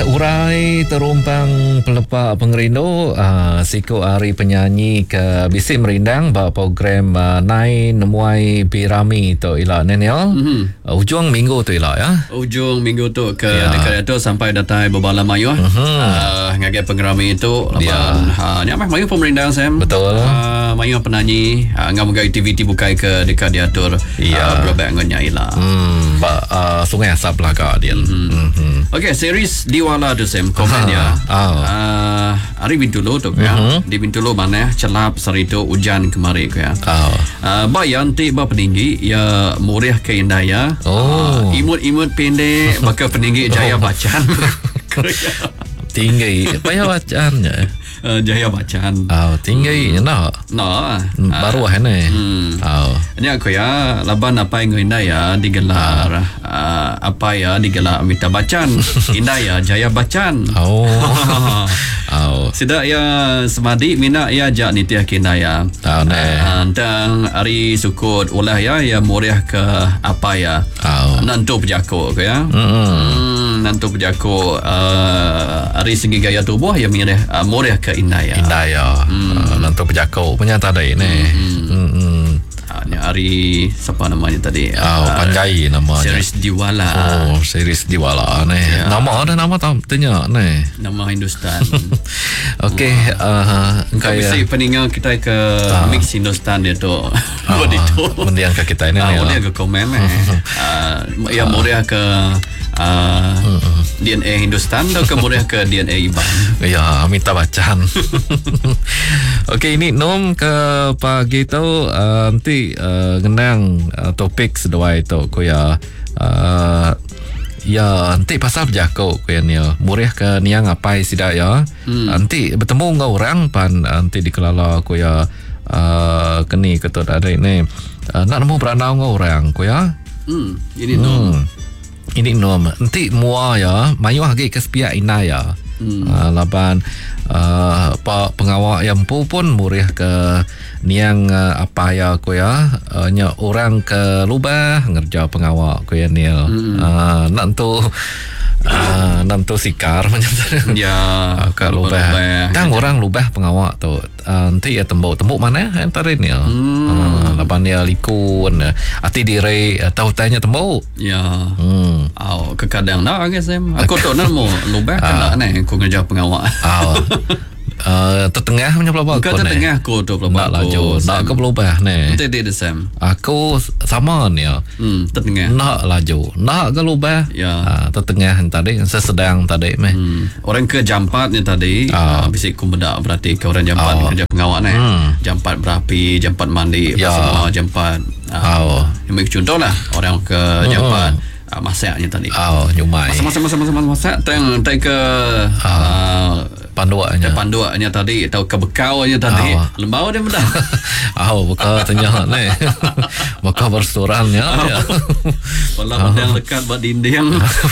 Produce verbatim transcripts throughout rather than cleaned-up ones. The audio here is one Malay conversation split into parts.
Urai terumpang pelepak pengerindu uh, Siko Ari penyanyi ke Bisik Merindang bawa program uh, Nai Nemuai Pirami tu ila Nenel mm-hmm. uh, ujung minggu tu ila ya ujung minggu tu ke ya. Dekat itu sampai datai berbala mayu mm-hmm. uh, ngagai pengerami itu laban ha ni apa mayu pemerindang Sam betul uh, mayu penyanyi uh, ngam gai aktiviti bukai ke dekat diatur ya. uh, berbagai ngonya ila hmm ba uh, Sungai Asap lah ka dia mm-hmm. mm-hmm. Okey, series Diwala tu Sam komennya. Oh. Uh, hari Bintulu tu ya. Uh-huh. Di Bintulu mana celap sarito hujan kemari ya. Oh. Uh, bayan tiba peninggi ya murih ke indaya. Oh. Uh, imut-imut pendek maka peninggi jaya bacaan. Tinggi payah bacaannya. Uh, jaya bacaan. Oh, tinggi hmm. no. No. Baru uh, ni. Hmm. Oh. Ini aku ya laban apa yang indaya digelar uh. Uh, apa ya digelar Amitabh Bachchan. Indaya Jaya Bachchan. Oh. Oh. Sidak ya semadi mina ya jak nitiah kindaya. Tahu ne. Tentang hari sukut ulah ya ya muriah ke apa ya. Oh. Nantu pejako ke ya. Hmm. Nantu pejako uh, hari segi gaya tubuh ya muriah uh, muriah ke indaya. Indaya. Hmm. Uh, nantu pejako punya tadi ni. Hmm. Hmm. Ni hari siapa namanya tadi? Oh, uh, Panjai namanya. Series Diwala. Oh, series Diwala ni. Ya. Nama ada nama tak tanya ni. Nama Hindustan. Okey, uh, kau bisa peninggal kita ke uh. mix Hindustan dia tu. Buat itu. Mendiang ke kita ini. Ah, mendiang ke komen eh. Uh, ya muria ke uh, uh-uh. D N A Hindustan atau kemudian ke D N A Iban. Ya, Amitabh Bachchan. Okey, ini nom ke pagi tu uh, nanti uh, genang uh, topik sedua itu ko ya uh, ya nanti pasal berjako ko ya ni murih ke niang apa sida ya. Hmm. Nanti bertemu dengan orang pan nanti dikelala ko ya uh, keni ketua ada ini uh, nak nemu beranau dengan orang ko ya. Hmm, ini nom. Hmm. Ini nom nanti mua ya mayu hagi ke sepia ina ya. Hmm. Uh, laban uh, pa pengawal yang pun murih ke niang uh, apa ya ko ya uh, nya orang ke lubah ngerja pengawal ko ya nil. Hmm. Uh, nak tu uh, nanti sikar macam tu. Ya, ke lubah. Tang orang lubah pengawal tu. Uh, nanti ya tembok tembok mana antara ni. Hmm. Uh, laban dia likun ati dire tahu tanya tembok. Ya. Hmm. Oh, kekadang dah guys em. Aku tu nak mau lubah kena ni aku kerja pengawal. Oh. Uh, tertengah punya pelabak aku tertengah aku tu pelabak nak laju nak ke pelabah ni nanti dia Sam aku sama ni ya hmm, tertengah nak laju nak ke pelabah ya. uh, tertengah tadi sesedang tadi meh hmm. orang ke jampat ni tadi uh. uh, bisik ku bedak berarti ke orang jampat uh. kerja pengawal ni hmm. jampat berapi jampat mandi ya. Semua jampat uh, uh. yang contoh lah orang ke uh. jampat uh, masaknya tadi oh nyumai masa masa masa masa masak tang tai ke uh. uh, panduanya panduanya tadi atau ke bekaunya tadi oh. Lembau dia benar. Oh bekau tanya ni. Bekau bersurannya ya. Walau yang dekat buat dinding.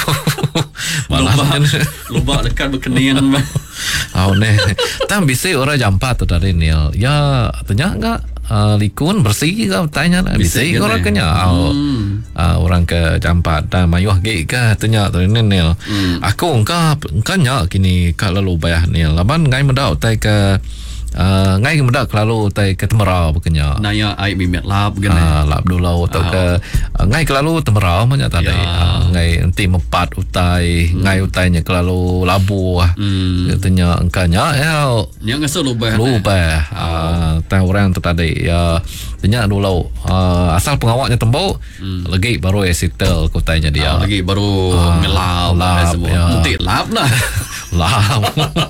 Lubak lubak dekat berkening. Oh ni. Tam bisa orang jampat tu tadi ni. Ya tanya enggak uh, likun bersih ke tanya bisa orang kenya. Oh. Hmm. Uh, orang ke jampat dan mayuh ge ke tanya tu ni nil. Hmm. Aku engkau engkau nyak kini kalau lubah ni laban ngai medau tai ke uh, ngai medau kalau tai ke temerau bekenya. Naya ai bimet lap gene. Uh, lap dulu atau oh. ke uh, ngai kalau temerau manya tadi. Ya. Uh, ngai enti mepat utai, hmm. ngai utainya kalau labu ah. Hmm. Katanya engkau nyak ya. Yang asal lubah. Lubah. Ah uh, orang tu tadi ya tanya dulu uh, asal pengawalnya tembok hmm. lagi baru esitel kotanya dia oh, lagi baru uh, ngelap lap semua ya. nanti lap lah lap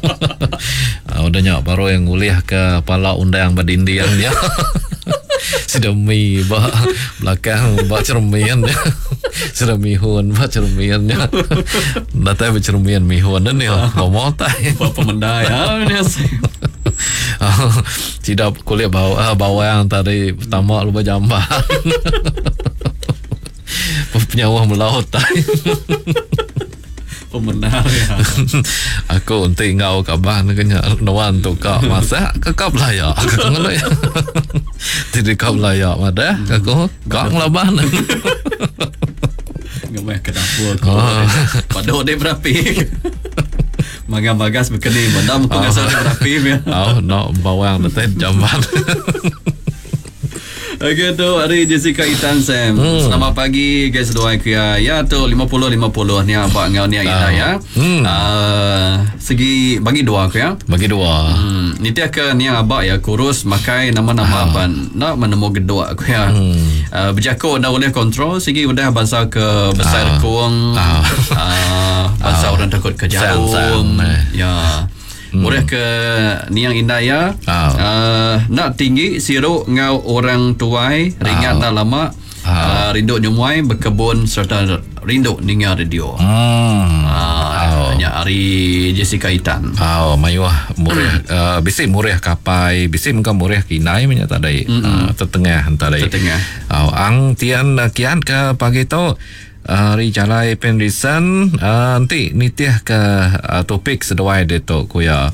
uh, udahnya baru yang nguliah ke pala undang badindian dia sudah mi ba belakang ba cermian dia sudah mihun ba cermian dia datang ba cermian mihun dan dia ngomong tai apa pemendai ya ni tidak kuliah bawa bawa yang tadi pertama lupa jamban penyawa melaut tadi pemenang ya aku untuk ngau kaban kenya nawan tu kak masak kekap layak kakak ya tidak kap layak ada kakak kak ngelaban ngemeh ke dapur pada dia berapi Magang-bagas berkeni Bandam pengasal berapi ya. Oh, no bawang dekat jamban. Okey tu hari Jessica Itan Sam. Hmm. Selamat pagi guys doa kia. Ya tu lima puluh lima puluh ni abang ngau ni ida ya. Hmm. Uh, segi bagi doa aku ya. Bagi doa. Hmm. Ni dia ke ni abang ya kurus makai nama-nama apa nak menemu gedua aku ya. Hmm. Uh, berjako dah boleh kontrol segi udah bangsa ke besar uh. kuang. Uh. Uh, bangsa uh. orang takut ke jauh. Ya. Murah ke ni yang indah ya. Oh. Uh, nak tinggi siruk ngau orang tuai ringat oh. dah lama. Oh. Uh, rindu nyumuai berkebun serta rindu ninga radio. Hmm. Uh, oh. Hari Jessica Itan. Oh, mayuah murah. uh, bisik murah kapai, bisik muka murah kinai punya tadai. Uh, tertengah tadai. Tertengah. Oh, ang tian kian ke pagi tu Hari uh, jalai penrisan uh, nanti nitiah ke uh, topik seduai dia tu kuya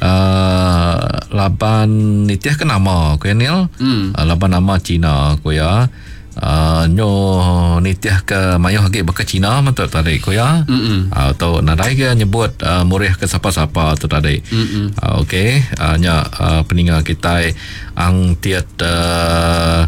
uh, laban nitiah ke nama kuya nil mm. uh, laban nama Cina kuya uh, nyo nitiah ke mayuh lagi baka Cina mantu tadi kuya atau uh, nadai ke nyebut uh, murih ke siapa-siapa tu tadi uh, okey uh, nya uh, peningal kita ang tiat uh,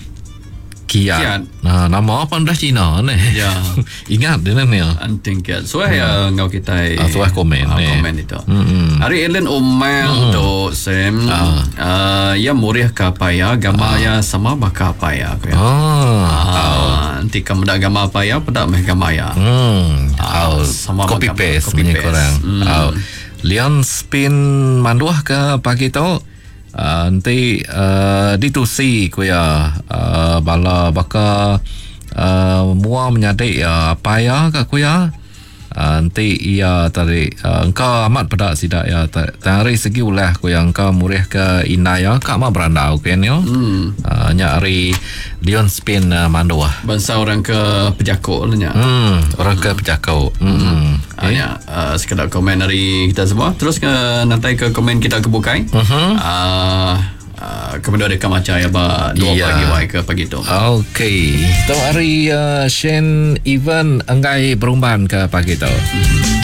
Kian. Kian. Nah, nama apa dah Cina ni? Ya. Ingat dia ni. Anting Kian. So ya ngau kita. Ah, so komen uh, ni. Komen itu. Mm-hmm. Hari Ellen Omel mm-hmm. tu Sam. Ah. Uh, ya murih ke apa ya? Gama ah. ya sama baka apa ya? Aku ya. Ah. ah. Nanti kamu dah gama apa ya? Pada meh gama ya. Hmm. Ah. Sama copy paste. Copy paste. Kurang. Mm. Ah. Lian spin manduah ke pagi tu? Uh, nanti uh, ditusi kuya uh, bala baka uh, mua menyadik ya apa ya ke kuya uh, nanti ia tadi uh, engkau amat pada sidak ya dari segi ulah kuya engkau murih ke inaya kak mak berandau kan yo hmm. uh, nyari Leon spin uh, mandua bangsa orang ke pejakok nya hmm, orang ke pejakok hmm. hmm. Hanya uh, sekedar komen dari kita semua. Terus ke nanti ke komen kita kebukai. Uh-huh. Uh, uh, kemudian ada macam ya ba dua yeah. pagi wai ke pagi tu. Okey. Tu hari uh, Shen event enggai perumbahan ke pagi tu. Uh-huh.